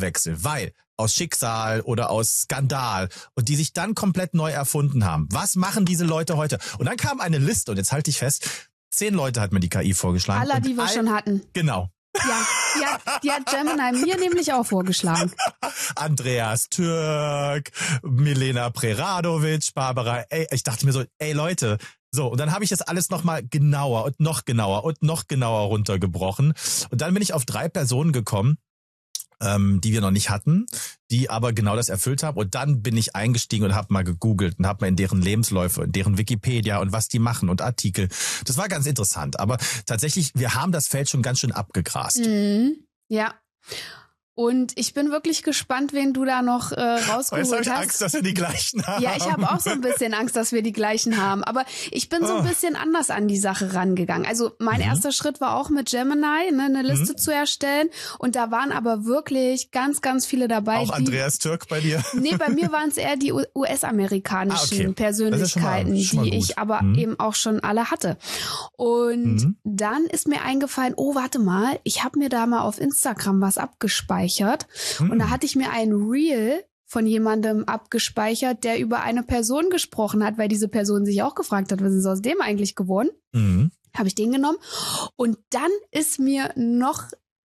Wortwechsel, weil aus Schicksal oder aus Skandal und die sich dann komplett neu erfunden haben. Was machen diese Leute heute? Und dann kam eine Liste und jetzt halte ich fest, 10 Leute hat mir die KI vorgeschlagen. Aller, die wir schon hatten. Genau. Ja, die hat Gemini mir nämlich auch vorgeschlagen. Andreas Türk, Milena Preradovic, Barbara, ich dachte mir so, Leute, so, und dann habe ich das alles nochmal genauer und noch genauer runtergebrochen. Und dann bin ich auf 3 Personen gekommen, die wir noch nicht hatten, die aber genau das erfüllt haben. Und dann bin ich eingestiegen und habe mal gegoogelt und habe mal in deren Lebensläufe, in deren Wikipedia und was die machen und Artikel. Das war ganz interessant. Aber tatsächlich, wir haben das Feld schon ganz schön abgegrast. Ja. Und ich bin wirklich gespannt, wen du da noch rausgeholt hast. Ich habe Angst, dass wir die gleichen haben. Ja, ich habe auch so ein bisschen Angst, dass wir die gleichen haben. Aber ich bin so ein bisschen anders an die Sache rangegangen. Also mein erster Schritt war auch mit Gemini, eine Liste zu erstellen. Und da waren aber wirklich ganz, ganz viele dabei. Auch Andreas Türk bei dir? Nee, bei mir waren es eher die US-amerikanischen Persönlichkeiten, die ich aber eben auch schon alle hatte. Und dann ist mir eingefallen, oh, warte mal, ich habe mir da mal auf Instagram was abgespeichert. Und da hatte ich mir ein Reel von jemandem abgespeichert, der über eine Person gesprochen hat, weil diese Person sich auch gefragt hat, was ist aus dem eigentlich geworden? Habe ich den genommen. Und dann ist mir noch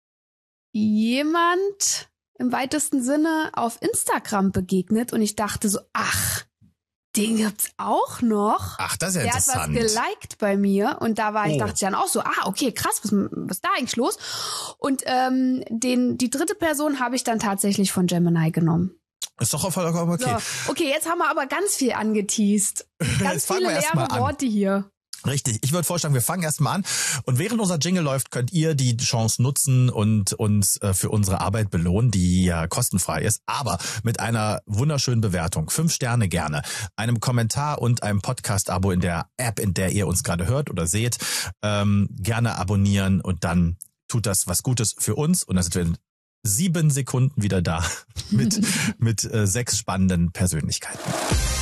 jemand im weitesten Sinne auf Instagram begegnet und ich dachte so, ach, den gibt's auch noch. Ach, das ist ja interessant. Der hat was geliked bei mir und da dachte ich dann auch so, okay, krass, was ist da eigentlich los? Und die dritte Person habe ich dann tatsächlich von Gemini genommen. Ist doch vollkommen okay. So, okay, jetzt haben wir aber ganz viel angeteased. Ganz viele leere Worte hier. Richtig, ich würde vorschlagen, wir fangen erstmal an und während unser Jingle läuft, könnt ihr die Chance nutzen und uns für unsere Arbeit belohnen, die ja kostenfrei ist, aber mit einer wunderschönen Bewertung. 5 Sterne gerne, einem Kommentar und einem Podcast-Abo in der App, in der ihr uns gerade hört oder seht. Gerne abonnieren und dann tut das was Gutes für uns und dann sind wir in 7 Sekunden wieder da mit 6 spannenden Persönlichkeiten.